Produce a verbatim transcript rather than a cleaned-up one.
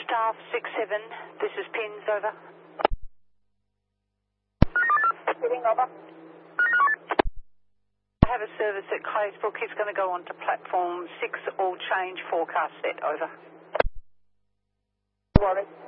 Staff six seven, this is Pins, over. Sitting over. I have a service at Claysbrook. He's going to go on to platform six, all change forecast set, over. Worry.